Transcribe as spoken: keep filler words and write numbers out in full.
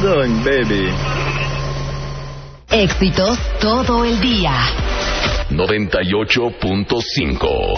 doing, baby? Éxitos todo el día. noventa y ocho punto cinco.